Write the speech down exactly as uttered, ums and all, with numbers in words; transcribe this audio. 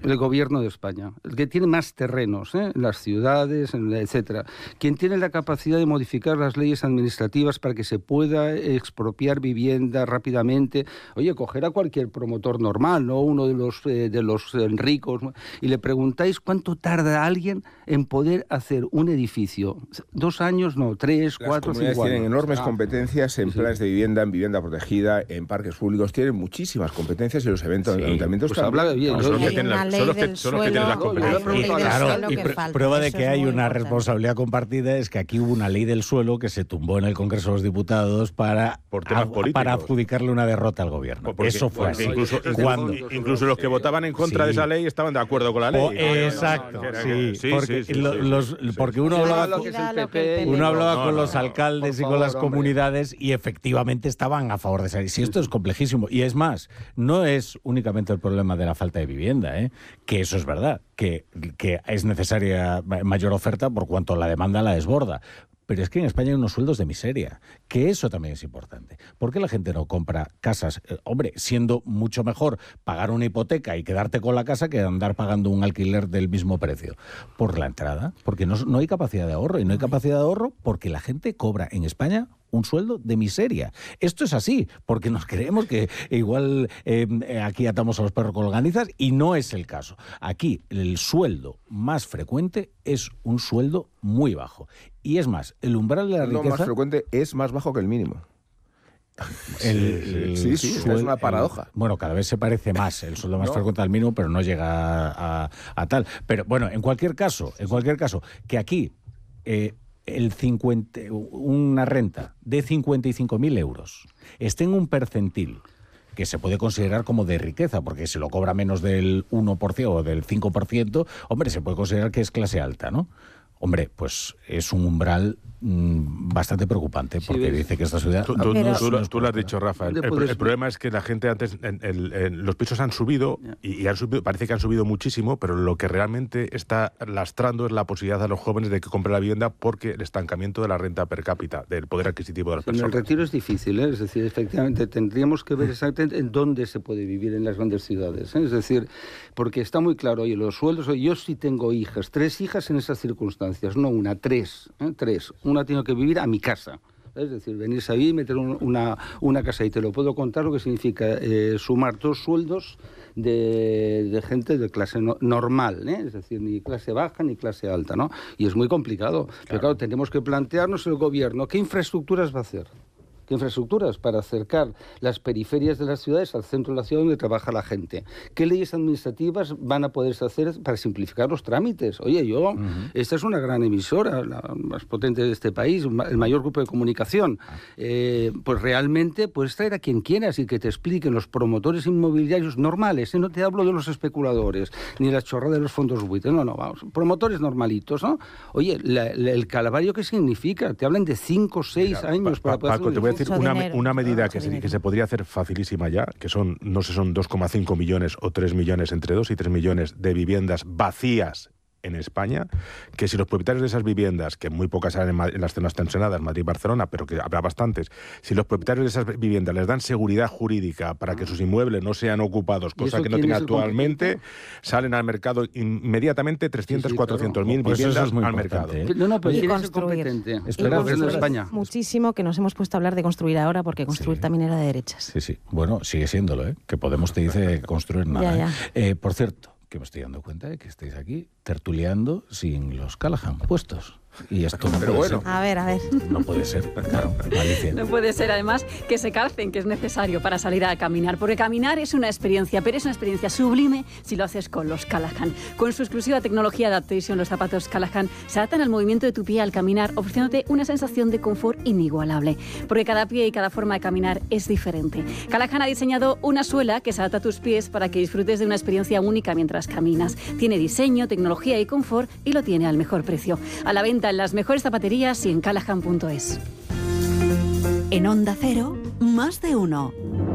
el gobierno de España, el que tiene más terrenos, ¿eh? en las ciudades, etcétera, quien tiene la capacidad de modificar las leyes administrativas para que se pueda expropiar vivienda rápidamente. Oye, coger a cualquier promotor normal, no uno de los eh, de los eh, ricos, y le preguntáis cuánto tarda alguien en poder hacer un edificio. Dos años, no, tres, las cuatro, cinco años. Las comunidades tienen enormes ah. competencias en sí. planes de vivienda, en vivienda protegida, en parques públicos, tienen muchísimas competencias y los eventos, sí. ayuntamientos pues también. habla bien. No, yo, son los yo, que tienen las, son los que, son los que tienen las competencias. Claro, y pr- prueba de que hay una importante. responsabilidad compartida es que aquí hubo una ley del suelo que se tumbó en el Congreso de los Diputados para, Por temas a, para adjudicarle una derrota al gobierno. Porque, Eso fue así. Incluso, ¿Cuándo? incluso los que votaban en contra sí. de esa ley estaban de acuerdo con la ley. O, exacto, no, no, no, sí, sí, porque, sí, sí, lo, sí, los, sí, porque sí. uno hablaba, lo que es el P P, uno hablaba no, con no, los no, alcaldes favor, y con las hombre. comunidades y efectivamente estaban a favor de esa ley. Si esto es complejísimo. Y es más, no es únicamente el problema de la falta de vivienda, ¿eh? Que eso es verdad, que, que es necesaria mayor oferta por cuanto la demanda la desborda. Pero es que en España hay unos sueldos de miseria, que eso también es importante. ¿Por qué la gente no compra casas? Eh, hombre, siendo mucho mejor pagar una hipoteca y quedarte con la casa que andar pagando un alquiler del mismo precio. Por la entrada, porque no, no hay capacidad de ahorro. Y no hay capacidad de ahorro porque la gente cobra en España un sueldo de miseria. Esto es así, porque nos creemos que igual eh, aquí atamos a los perros con longanizas y no es el caso. Aquí el sueldo más frecuente es un sueldo muy bajo. Y es más, el umbral de la riqueza... Lo más frecuente es más bajo que el mínimo. El, el sí, sí, suel, es una paradoja. El, bueno, cada vez se parece más el sueldo más no. frecuente al mínimo, pero no llega a, a, a tal. Pero bueno, en cualquier caso, en cualquier caso, que aquí... Eh, el cincuenta, una renta de cincuenta y cinco mil euros esté en un percentil que se puede considerar como de riqueza, porque si lo cobra menos del uno por ciento o del cinco por ciento, hombre, se puede considerar que es clase alta, ¿no? Hombre, pues es un umbral mmm, bastante preocupante, porque sí, dice que esta ciudad... Tú, tú, pero, tú, tú, tú lo has dicho, Rafa. El, el, el problema es que la gente antes... En, en, en, los pisos han subido, y, y han subido, parece que han subido muchísimo, pero lo que realmente está lastrando es la posibilidad a los jóvenes de que compren la vivienda porque el estancamiento de la renta per cápita, del poder adquisitivo de las personas. En el retiro es difícil, ¿eh? Es decir, efectivamente, tendríamos que ver exactamente en dónde se puede vivir en las grandes ciudades, ¿eh? Es decir, porque está muy claro, oye, los sueldos... Oye, yo sí tengo hijas, tres hijas en esas circunstancias, no una, tres, ¿eh? tres. Una tiene que vivir a mi casa. Es decir, venirse ahí y meter un, una, una casa. Y te lo puedo contar lo que significa eh, sumar dos sueldos de, de gente de clase no, normal, ¿eh? Es decir, ni clase baja ni clase alta, ¿no? Y es muy complicado. Claro. Pero claro, tenemos que plantearnos el gobierno, ¿qué infraestructuras va a hacer? ¿Qué infraestructuras? Para acercar las periferias de las ciudades al centro de la ciudad donde trabaja la gente. ¿Qué leyes administrativas van a poderse hacer para simplificar los trámites? Oye, yo, uh-huh. esta es una gran emisora, la más potente de este país, el mayor grupo de comunicación. Eh, pues realmente puedes traer a quien quieras y que te expliquen los promotores inmobiliarios normales. ¿eh? No te hablo de los especuladores, ni la chorrada de los fondos buitres. No, no, vamos. Promotores normalitos, ¿no? Oye, la, la, el calvario, ¿qué significa? Te hablan de cinco o seis años pa, para poder Paco, hacer un decir una, dinero, una medida claro, que se, que se podría hacer facilísima ya, que son, no sé, son dos coma cinco millones o tres millones, entre dos y tres millones de viviendas vacías en España, que si los propietarios de esas viviendas, que muy pocas hay en, en las zonas tensionadas, Madrid y Barcelona, pero que habrá bastantes, si los propietarios de esas viviendas les dan seguridad jurídica para que sus inmuebles no sean ocupados, cosa que no tienen actualmente, salen al mercado inmediatamente trescientos, sí, sí, cuatrocientos mil claro. viviendas pues al mercado. ¿eh? No, no, pero y ¿quién construir. es el competente? Espera, el de España. Muchísimo que nos hemos puesto a hablar de construir ahora, porque construir sí. también era de derechas. Sí, sí. Bueno, sigue siéndolo, ¿eh? Que Podemos te dice construir nada. Ya, ya. ¿eh? Eh, por cierto, que me estoy dando cuenta de que estáis aquí tertuleando sin los Callaghan puestos. Y esto no pero puede bueno. ser. A ver, a ver. No puede ser, claro. Malicia. No puede ser, además, que se calcen, que es necesario para salir a caminar. Porque caminar es una experiencia, pero es una experiencia sublime si lo haces con los Callaghan. Con su exclusiva tecnología Adaptation, los zapatos Callaghan se adaptan al movimiento de tu pie al caminar, ofreciéndote una sensación de confort inigualable. Porque cada pie y cada forma de caminar es diferente. Callaghan ha diseñado una suela que se adapta a tus pies para que disfrutes de una experiencia única mientras caminas. Tiene diseño, tecnología y confort y lo tiene al mejor precio. A la venta en las mejores zapaterías y en Callaghan punto es. En Onda Cero, más de uno.